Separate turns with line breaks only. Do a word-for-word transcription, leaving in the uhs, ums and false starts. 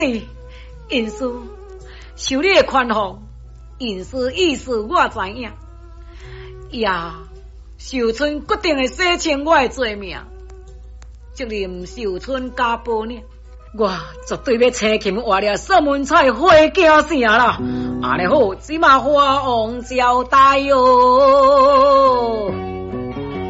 对，因师受你的宽宏，因师意思我知影。呀，秀春决定会洗清我的罪名，责任秀春家暴呢。我绝对要青琴换了宋文彩火惊声啦！安尼好，只嘛花王交代哟。